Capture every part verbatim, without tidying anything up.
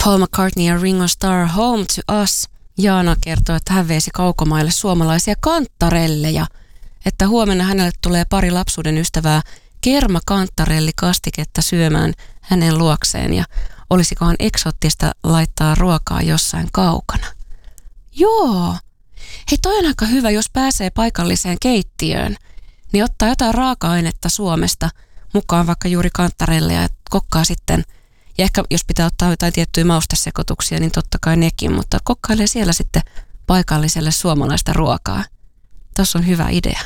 Paul McCartney ja Ringo Starr, Home to Us. Jaana kertoo, että hän veisi kaukomaille suomalaisia kantarelleja, että huomenna hänelle tulee pari lapsuuden ystävää kermakantarellikastiketta syömään hänen luokseen ja olisikohan eksoottista laittaa ruokaa jossain kaukana. Joo. Hei, toi on aika hyvä, jos pääsee paikalliseen keittiöön, niin ottaa jotain raaka-ainetta Suomesta mukaan, vaikka juuri kantarelleja, ja kokkaa sitten. Ja ehkä jos pitää ottaa jotain tiettyjä maustesekoituksia, niin totta kai nekin, mutta kokkailee siellä sitten paikalliselle suomalaista ruokaa. Tässä on hyvä idea.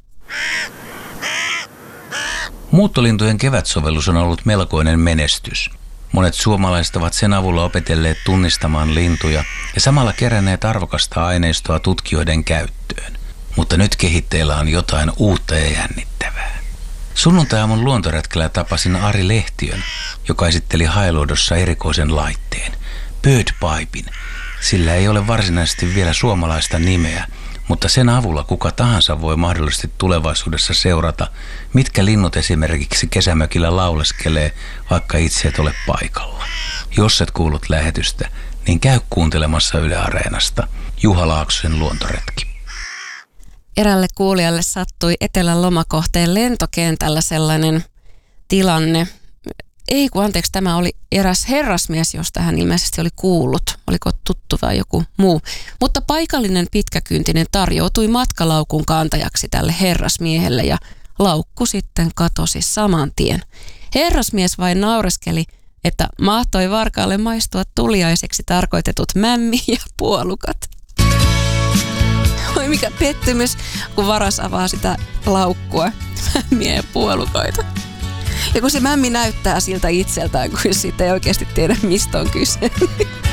Muuttolintujen kevätsovellus on ollut melkoinen menestys. Monet suomalaiset ovat sen avulla opetelleet tunnistamaan lintuja ja samalla keränneet arvokasta aineistoa tutkijoiden käyttöön. Mutta nyt kehitteillä on jotain uutta ja jännittävää. Sunnuntai-aamun luontoretkellä tapasin Ari Lehtiön, joka esitteli Hailuodossa erikoisen laitteen, Birdpipin. Sillä ei ole varsinaisesti vielä suomalaista nimeä, mutta sen avulla kuka tahansa voi mahdollisesti tulevaisuudessa seurata, mitkä linnut esimerkiksi kesämökillä lauleskelee, vaikka itse et ole paikalla. Jos et kuullut lähetystä, niin käy kuuntelemassa Yle Areenasta Juha Laaksosen luontoretki. Erälle kuulijalle sattui Etelän lomakohteen lentokentällä sellainen tilanne. Ei kun anteeksi, tämä oli eräs herrasmies, josta hän ilmeisesti oli kuullut. Oliko tuttu vai joku muu. Mutta paikallinen pitkäkyntinen tarjoutui matkalaukun kantajaksi tälle herrasmiehelle ja laukku sitten katosi saman tien. Herrasmies vain naureskeli, että mahtoi varkaalle maistua tuliaiseksi tarkoitetut mämmi ja puolukat. Oi mikä pettymys, kun varas avaa sitä laukkua, mämmiä ja puolukoita. Ja kun se mämmi näyttää siltä itseltään, kun siitä ei oikeasti tiedä, mistä on kyse.